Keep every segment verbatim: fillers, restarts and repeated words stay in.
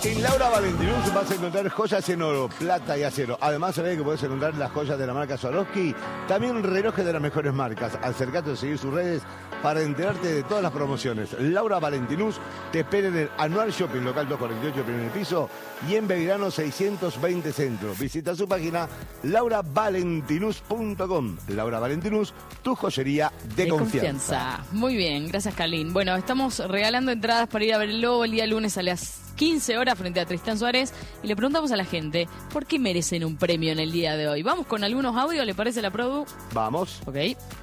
En Laura Valentinus vas a encontrar joyas en oro, plata y acero. Además, sabés que podés encontrar las joyas de la marca Swarovski, también relojes de las mejores marcas. Acercate a seguir sus redes para enterarte de todas las promociones. Laura Valentinus te espera en el Anual Shopping, local doscientos cuarenta y ocho, primer piso, y en Belgrano seiscientos veinte Centro. Visita su página laura valentinus punto com. Laura Valentinus, tu joyería de, de confianza. confianza. Muy bien, gracias, Calín. Bueno, estamos regalando entradas para ir a ver el Lobo el día lunes a las quince horas frente a Tristán Suárez y le preguntamos a la gente ¿por qué merecen un premio en el día de hoy? Vamos con algunos audios, ¿le parece la produ? Vamos. Ok.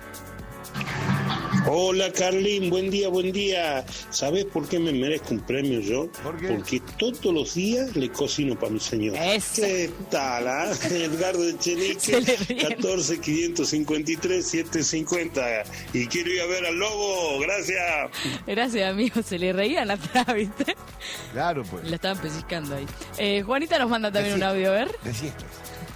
Hola Carlín, buen día, buen día. ¿Sabés por qué me merezco un premio yo? ¿Por qué? Porque todos los días le cocino para mi señor. Eso. ¿Qué tal, ah? Edgardo de Se le Chenique, ríen. catorce, quinientos cincuenta y tres, setecientos cincuenta. Y quiero ir a ver al Lobo, gracias. Gracias, amigo. Se le reían atrás, ¿viste? Claro, pues. La estaban pellizcando ahí. Eh, Juanita nos manda también Decí- un audio, a ver. Decí esto.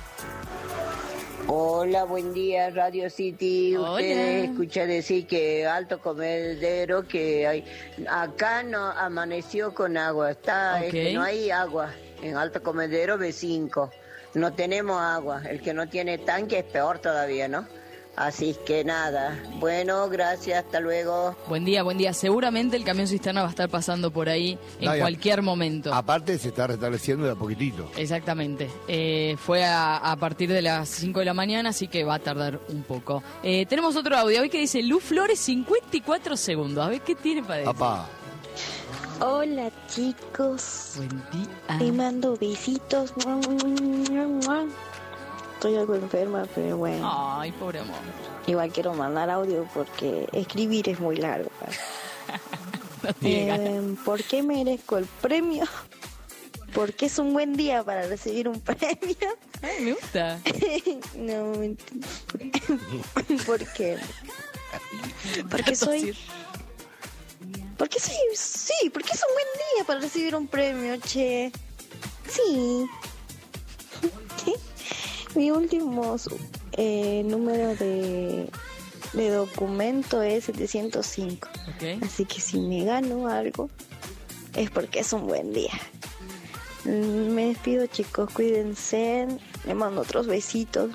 Hola, buen día, Radio City. Hola. Ustedes escuchan decir que Alto Comedero, que hay, acá no amaneció con agua, está, Ok. este, no hay agua. En Alto Comedero B cinco, no tenemos agua. El que no tiene tanque es peor todavía, ¿no? Así es que nada. Bueno, gracias, hasta luego. Buen día, buen día. Seguramente el camión cisterna va a estar pasando por ahí en No, y a- cualquier momento. Aparte se está restableciendo de a poquitito. Exactamente. Eh, fue a, a partir de las cinco de la mañana, así que va a tardar un poco. Eh, tenemos otro audio hoy que dice Luz Flores, cincuenta y cuatro segundos. A ver qué tiene para decir. Papá. Hola chicos, Buen día. te mando besitos. Estoy algo enferma, pero bueno. Ay, pobre amor. Igual quiero mandar audio porque escribir es muy largo. No tiene ganas. Eh, ¿Por qué merezco el premio? Porque es un buen día para recibir un premio. Ay, me gusta. No, mentira. ¿Por qué? Porque soy... Porque soy... Sí, porque es un buen día para recibir un premio, che. Sí. Mi último eh, número de, de documento es setecientos cinco. Ok. Así que si me gano algo, es porque es un buen día. Mm, Me despido, chicos, cuídense. Le mando otros besitos.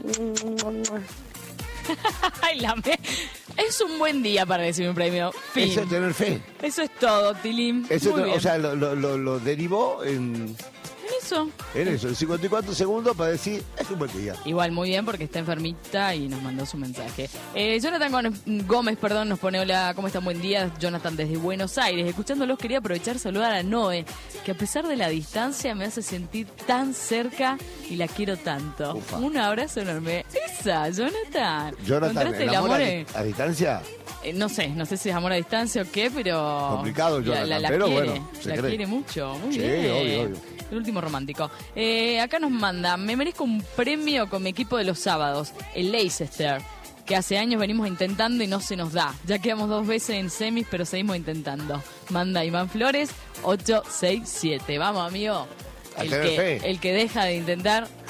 Ay, la me... Es un buen día para recibir un premio. Fin. Eso es tener fe. Eso es todo, Tilim. Eso Muy te- bien. o sea, lo, lo, lo, lo derivó en, Eso. en eso, en cincuenta y cuatro segundos para decir, es un buen día. Igual, muy bien, porque está enfermita y nos mandó su mensaje. Eh, Jonathan Gómez, Gómez, perdón, nos pone hola, ¿cómo están? Buen día, Jonathan desde Buenos Aires. Escuchándolos quería aprovechar saludar a Noé, que a pesar de la distancia me hace sentir tan cerca y la quiero tanto. Ufa. Un abrazo enorme. Esa, Jonathan. Jonathan, ¿Encontraste el el amor amor? a, en- a distancia, eh, no sé, no sé si es amor a distancia o qué, pero... Complicado, la- Jonathan, la, la pero quiere, bueno, se la cree. quiere mucho, muy Sí, bien. obvio, obvio. El último romántico. Eh, acá nos manda, me merezco un premio con mi equipo de los sábados, el Leicester, que hace años venimos intentando y no se nos da. Ya quedamos dos veces en semis, pero seguimos intentando. Manda Iván Flores, ocho seis siete. Vamos, amigo. A El tener que, fe. el que deja de intentar